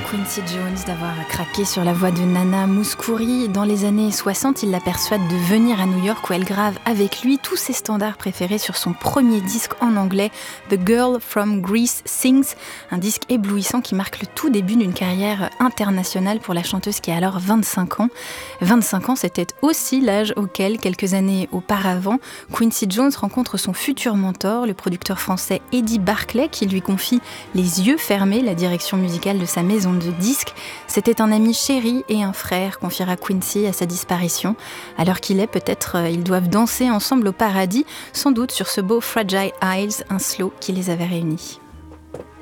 Quincy Jones d'avoir craqué sur la voix de Nana Mouskouri. Dans les années 60, il la persuade de venir à New York où elle grave avec lui tous ses standards préférés sur son premier disque en anglais, The Girl from Greece Sings, un disque éblouissant qui marque le tout début d'une carrière internationale pour la chanteuse qui a alors 25 ans. 25 ans, c'était aussi l'âge auquel, quelques années auparavant, Quincy Jones rencontre son futur mentor, le producteur français Eddie Barclay, qui lui confie les yeux fermés la direction musicale de sa maison de disques. C'était un ami chéri et un frère, confiera Quincy à sa disparition. Alors qu'il est, peut-être ils doivent danser ensemble au paradis, sans doute sur ce beau Fragile Isles, un slow qui les avait réunis.